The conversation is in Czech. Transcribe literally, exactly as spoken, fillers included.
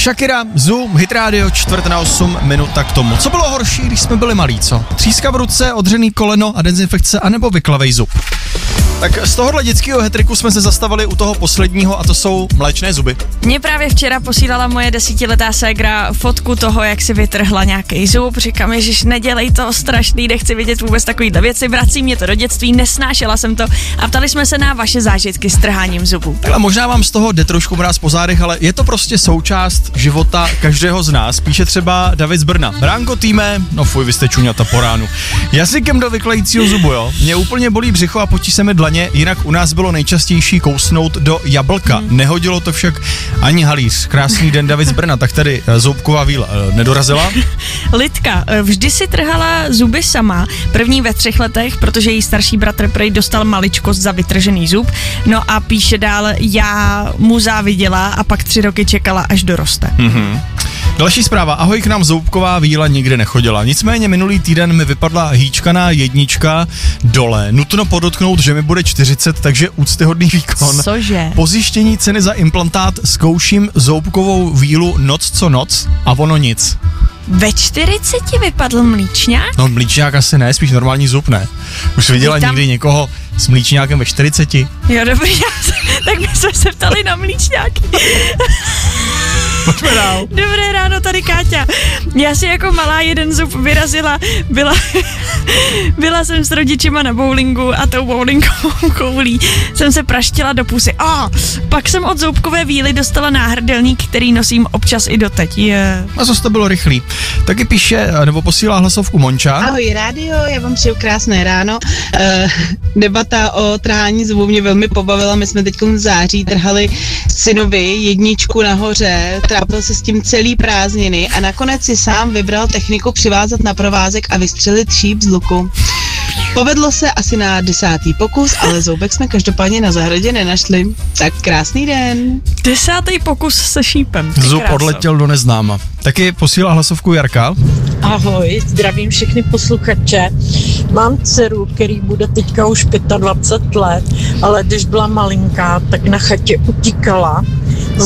Shakira, Zoom, Hit Radio, čtvrt na osm, minuta k tomu. Co bylo horší, když jsme byli malí, co? Tříska v ruce, odřený koleno a dezinfekce, anebo vyklavej zub? Tak z tohohle dětského hetriku jsme se zastavili u toho posledního a to jsou mléčné zuby. Mě právě včera posílala moje desetiletá ségra fotku toho, jak si vytrhla nějaký zub. Říkám, ježiš, nedělej to, strašný, nechci vidět vůbec takovýhle věci, vrací mě to do dětství, nesnášela jsem to a ptali jsme se na vaše zážitky s trháním zubů. Takhle možná vám z toho jde trošku mráz po zádech, ale je to prostě součást života každého z nás. Píše třeba David z Brna. Bránko týme, no fuj, vy jste čuňata po ránu. Jazykem do vyklejícího zubu, jo. Mě úplně bolí břicho a potí se mi dlaně, jinak u nás bylo nejčastější kousnout do jablka. Hmm. Nehodilo to však ani halíř. Krásný den, David z Brna, tak tady zoubková víla nedorazila. Lidka vždy si trhala zuby sama, první ve třech letech, protože její starší bratr prej dostal maličkost za vytržený zub. No a píše dál, já mu záviděla a pak tři roky čekala, až doroste. Mm-hmm. Další zpráva. Ahoj, k nám zoubková víla nikdy nechodila. Nicméně minulý týden mi vypadla hýčkaná jednička dole. Nutno podotknout, že mi bude čtyřicet, takže úctyhodný výkon. Cože? Po zjištění ceny za implantát zkouším zoubkovou vílu noc co noc a ono nic. Ve čtyřiceti vypadl mlíčňák? No mlíčňák asi ne, spíš normální zub, ne. Už viděla tam někdy někoho s mlíčňákem ve čtyřiceti? Jo, dobrý, tak my jsme se ptali na mlíčňáky. Pojďme dál. Dobré ráno, tady Káťa. Já si jako malá jeden zub vyrazila, byla, byla jsem s rodičima na bowlingu a tou bowlingovou koulí jsem se praštila do pusy. A pak jsem od zoubkové víly dostala náhrdelník, který nosím občas i doteď. Je... A zase to bylo rychlý. Taky píše, nebo posílá hlasovku Monča. Ahoj rádio, já vám přeju krásné ráno. Uh, debata o trhání zubů mě velmi pobavila. My jsme teď v září trhali synovi jedničku nahoře, trápil se s tím celý prázdniny a nakonec si sám vybral techniku přivázat na provázek a vystřelit šíp z luku. Povedlo se asi na desátý pokus, ale zoubek jsme každopádně na zahradě nenašli. Tak krásný den. Desátý pokus se šípem. Zub odletěl do neznáma. Taky posílá hlasovku Jarka. Ahoj, zdravím všechny posluchače. Mám dceru, který bude teďka už dvacet pět let, ale když byla malinká, tak na chatě utíkala